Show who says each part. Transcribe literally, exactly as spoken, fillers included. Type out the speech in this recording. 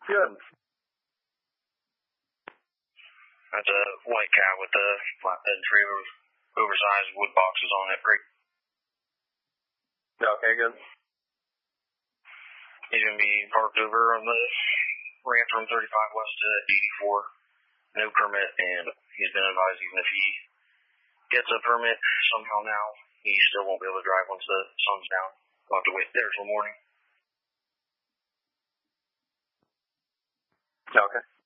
Speaker 1: Good.
Speaker 2: That's a white cow with the flatbed trailer, oversized wood boxes on it. Great.
Speaker 1: Okay, good.
Speaker 2: He's going to be parked over on the ramp from thirty-five west to eighty-four. No permit, and he's been advised even if he gets a permit somehow now, he still won't be able to drive once the sun's down. We'll have to wait there till morning.
Speaker 1: Okay.